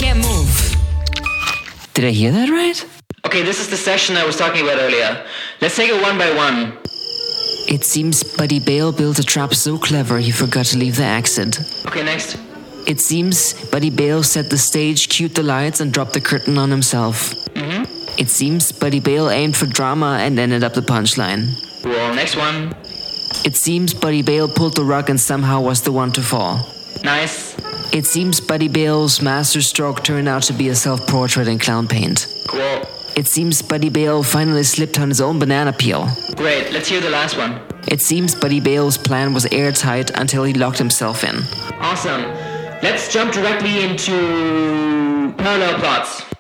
can't move. Did I hear that right? Okay, this is the session I was talking about earlier. Let's take it one by one. It seems Buddy Bale built a trap so clever he forgot to leave the exit. Okay, next. It seems Buddy Bale set the stage, cued the lights, and dropped the curtain on himself. It seems Buddy Bale aimed for drama and ended up the punchline. Well, next one. It seems Buddy Bale pulled the rug and somehow was the one to fall. Nice. It seems Buddy Bale's masterstroke turned out to be a self-portrait in clown paint. Cool. It seems Buddy Bale finally slipped on his own banana peel. Great, let's hear the last one. It seems Buddy Bale's plan was airtight until he locked himself in. Awesome. Let's jump directly into parallel plots.